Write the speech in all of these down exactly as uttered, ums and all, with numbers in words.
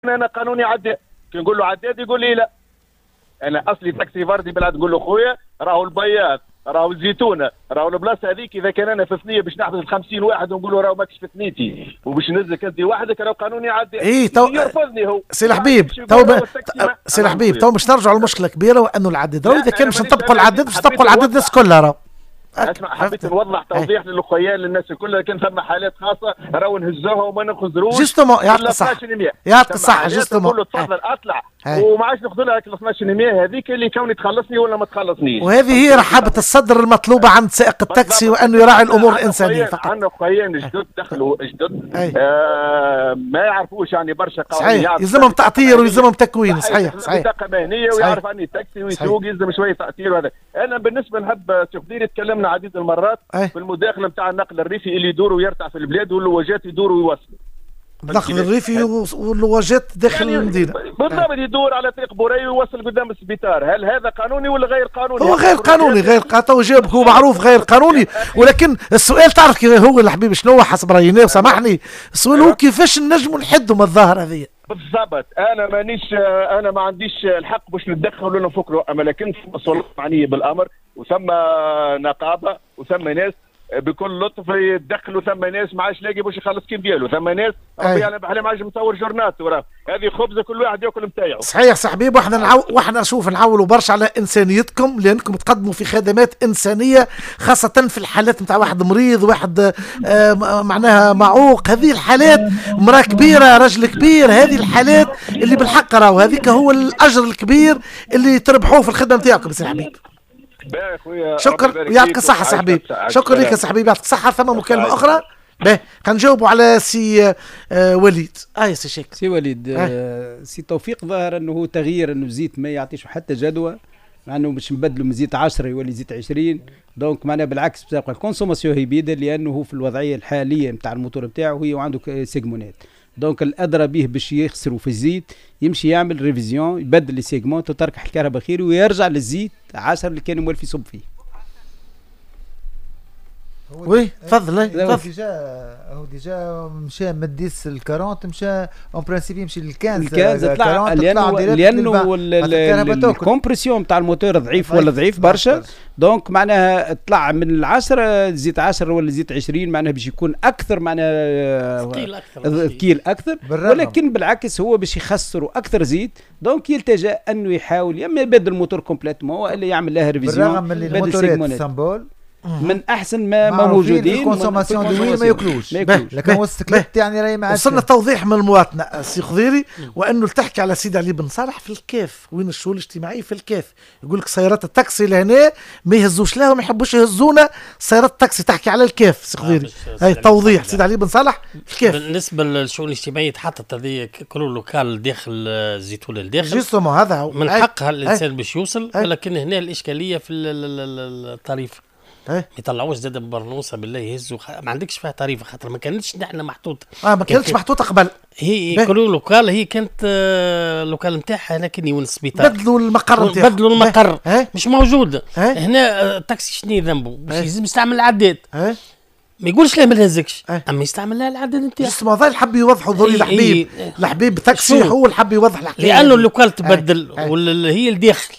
انا قانوني عداد، كي نقول له عداد يقول لي لا. انا اصلي تاكسي فاردي بالعاد، نقول له خويا راهو البياض، راهو الزيتونه، راهو البلاصه هذيك اذا كان انا في ثنيه باش نحبس خمسين واحد ونقول له راهو ماكش في ثنيتي وباش ننزلك انت وحدك، راهو قانوني عداد. اي تو يرفضني هو سي الحبيب، تو ب... سي الحبيب تو باش نرجعوا لمشكله كبيره وانه العداد، راهو اذا كان باش نطبقوا العداد باش نطبقوا العداد الناس كلها. راهو اسمع، حبيت نوضح توضيح للاخويا للناس الكل، لكن ثم حالات خاصه راهو نهزوها وما نخزروش. جوستومون يعطيك الصحه، يعطيك الصحه. جوستومون نقول له تفضل اطلع وما عادش ناخذ لها ال اثناش بالمئة هذيك اللي كوني تخلصني ولا ما تخلصنيش. وهذه هي رحابه الصدر المطلوبه عند سائق التاكسي، وانه يراعي الامور الانسانيه فقط. عندنا اخويا جدد دخلوا جدد آه ما يعرفوش يعني برشا قوانين، صحيح يلزمهم تاطير ويلزمهم تكوين. صحيح صحيح بطاقه مهنيه ويعرف عني تاكسي ويسوق، يلزم شويه تاطير. وهذا انا بالنسبه نحب سي خضيري، تكلمنا عديد المرات أي. في المداخله نتاع النقل الريفي اللي يدور ويرتع في البلاد واللواجات يدوروا ويوصلوا. النقل الريفي واللواجات داخل يعني المدينه بالضبط، يدور على طريق بوري ويوصل قدام السبيطار. هل هذا قانوني ولا غير قانوني؟ هو غير قانوني، غير قانوني. جاوبك هو معروف غير قانوني، ولكن السؤال تعرف كيف هو الحبيب شنو حسب راينا وسامحني، السؤال هو كيفاش نجموا نحدوا من الظاهره هذه. بالضبط، انا مانيش انا ما عنديش الحق باش نتدخل ولا نفكروا، اما لكن سلطه معنيه بالامر وثم نقابه وثم ناس بكل لطف يتدخلوا، ثم ناس ما عادش لاقي باش يخلص كيف ديالو، ثم ناس ربي يعلم بحالهم عايش مصور جورنات وراه هذه خبزه كل واحد ياكل نتاعو. صحيح صح حبيب، واحنا نعو... واحنا نشوف نعولوا برشا على انسانيتكم، لانكم تقدموا في خدمات انسانيه خاصه في الحالات نتاع واحد مريض، واحد آه معناها معوق، هذه الحالات مراه كبيره رجل كبير، هذه الحالات اللي بالحق راهو هذيك هو الاجر الكبير اللي تربحوه في الخدمه نتاعكم سي حبيب. شكرا ويعطيك الصحة سي حبيب، شكرا لك يا سي حبيب يعطيك الصحة. ثم مكالمة أخرى باهي خنجاوبوا على سي آه وليد. اه يا سي شيك سي وليد آه سي توفيق ظاهر أنه تغيير أنه الزيت ما يعطيش حتى جدوى، مع أنه باش نبدلوا من زيت عشرة يولي زيت عشرين، دونك معناها بالعكس بتبقى الكونسوماسيون هي بيدا، لأنه في الوضعية الحالية نتاع الموتور نتاعو هي وعنده سيجمونات، دونك الأدرى به باش يخسروا في الزيت يمشي يعمل ريفيزيون يبدل لي سيجمونت وتركح الكهرباء خير ويرجع للزيت عشرة اللي كان مولف يصب فيه. وي تفضل. هو ديجا هو ديجا مشى مديس ال أربعين، مشى اون برانسيب يمشي لل خمسة طلع، لانه لانه الكومبرسيون تاع الموتور ضعيف ولا ضعيف برشا، دونك معناها طلع من العشرة زيت عشرة ولا زيت عشرين، معناها باش يكون اكثر معناها ثقيل اكثر ثقيل اكثر، ولكن بالعكس هو باش يخسروا اكثر زيت، دونك يلتجأ انه يحاول يا اما يبدل الموتور كومبليتمون والا يعمل لها ريفيزيون. بالرغم من الموتورات سامبول من احسن ما ما موجودين الكونسوماسيون دويل ما ياكلوش، لكن وصلت يعني راهي ما وصلنا توضيح من المواطن سي خضيري، وانه تحكي على سيدي علي بن صالح في الكاف وين الشؤون الاجتماعيه في الكاف، يقول لك سيارات التاكسي لهنا ما يهزوش لها وما يحبوش يهزونا، سيارات التاكسي تحكي على الكاف سي خضيري. هاي توضيح سيدي علي بن صالح الكاف. بالنسبه للشؤون الاجتماعيه تحطت هذه كل لوكال داخل الزيتونه الداخل جيستومون هذا من حقها الانسان باش يوصل، ولكن هنا الاشكاليه في الطريف ما يطلعوش زاد برنوسه بالله يهزوا، ما عندكش فيها طريفه خاطر ما كانتش نحن محطوطه اه ما كانتش محطوطه قبل، هي كل لوكال هي كانت اللوكال نتاعها لكن يونس السبيطار بدلوا المقر نتاعها، بدلوا المقر مش موجود هنا. التاكسي شنو ذنبه باش لازم يستعمل العداد، ما يقولش لا ما نهزكش اما يستعمل لها العداد نتاعها. جست ما ظل حب يوضحوا ذولي الحبيب الحبيب تاكسي هو اللي حب يوضح الحكايه، لانه اللوكال تبدل ولا هي الداخل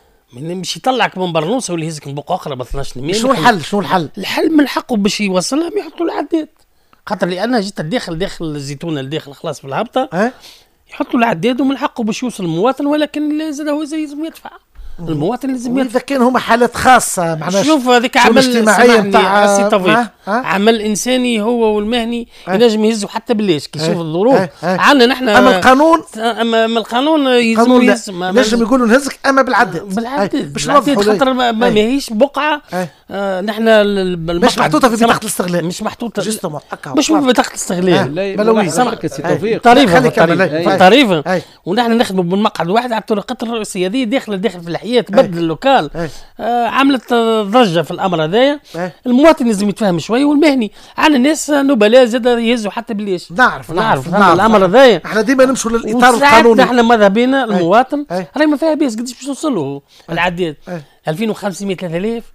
مش يطلعك من برنوسه ولا يهزك من بقعه اخرى ب اثناش مية. شنو الحل؟ شنو الحل؟ الحل من حقه باش يوصلها يحطوا العداد، خاطر لانها جيت الداخل داخل الزيتونه الداخل خلاص في الهبطه أه؟ يحطوا العداد ومن حقه باش يوصل المواطن، ولكن لازم هو لازم يدفع، المواطن لازم يدفع. اذا كان هما حالات خاصه معناها شوف هذيك عمل اجتماعي نتاع سي توفيق، عمل انساني هو والمهني أه؟ ينجم يهزوا حتى بالليش كي يشوف أه؟ الظروف أه؟ أه؟ عندنا نحن اما القانون اما القانون يلزم يهز نجم يقولوا نهزك اما بالعداد بالعداد باش نوضحوا خاطر ما ماهيش بقعه آه نحن مش محطوطه في بطاقه الاستغلال، مش محطوطه مش في بطاقه الاستغلال ملوي سامحك سي توفيق طريفه طريفه ونحن نخدموا بالمقعد واحد على الطرقات الرئيسيه هذه داخله داخل في الحياه تبدل اللوكال آه عملت ضجه في الامر هذايا. المواطن لازم يتفهم شويه والمهني، عندنا ناس نبلاء زاد يهزوا حتى بالليش. نعرف نعرف, نعرف الامر هذايا احنا ديما نمشوا للاطار القانوني. نحن ماذا بينا المواطن راهي ما فيها بيس قديش باش توصل له العداد ألفين وخمسمية ثلاثة آلاف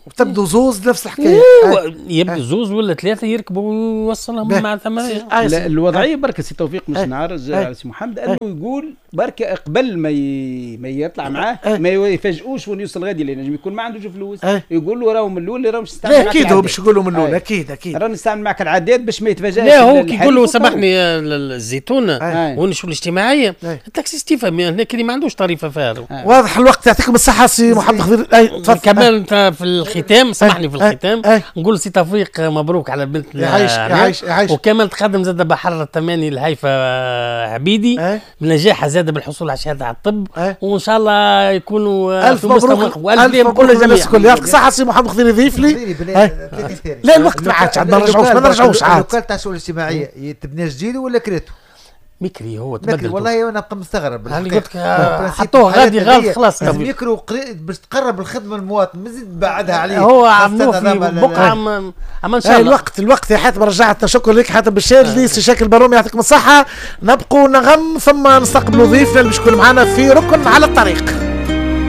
وتبدو زوز نفس الحكايه. يبدو زوز ولا ثلاثه يركبوا ويوصلهم مع ثمانيه. الوضعيه بركه سي توفيق مش نعرج على سي محمد انه يقول بركه قبل ما ي... ما يطلع معاه ما يفاجئوش وين يوصل غادي، لان نجم يكون ما عندوش فلوس يقول له راهو من الاول راهو مش نستعمل معك. اكيد هو باش يقول له من الاول اكيد اكيد راه نستعمل معك العداد باش ما يتفاجئش. لا هو كي يقول له سامحني الزيتونه والنشوه الاجتماعيه التاكسي ستيفا هناك ما عندوش طريفه فارغ. واضح الوقت. يعطيكم الصحه سي محمد خضير. اي تفضل كمان انت في الختام سامحني في الختام نقول سي توفيق مبروك على بنت يعيش يعيش يعيش. وكمان تقدم زاد بحر الثماني الهيفا عبيدي بنجاح زاد بالحصول على شهاده على الطب وان شاء الله يكونوا الف مبروك والف مبروك للناس الكل. يعطيك الصحه سي محمد خضير. يضيف لي لا الوقت ما عادش عندنا نرجعوش ما نرجعوش عاد. اللوكال تاع الشؤون الاجتماعيه تبنى جديد ولا كريتو؟ مكري هو تبدل. والله انا نبقى مستغرب. انا قلت لك حطوه غادي غلط خلاص. لازم يكروا باش تقرب الخدمه للمواطن مازيد بعدها عليه. هو عملوه في بقعه اما ان شاء الله. الوقت الوقت يا حاتم رجعت. شكرا لك حاتم بالشاذلي سي شاكر البارومي يعطيكم الصحه. نبقوا نغم ثم نستقبلوا ضيفنا اللي باش يكون معنا في ركن على الطريق.